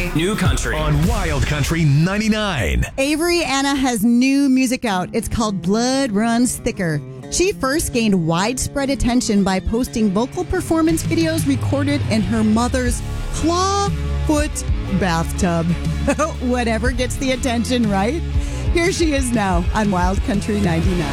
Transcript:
New Country on Wild Country 99. Avery Anna has new music out. It's called Blood Runs Thicker. She first gained widespread attention by posting vocal performance videos recorded in her mother's clawfoot bathtub. Whatever gets the attention, right? Here she is now on Wild Country 99.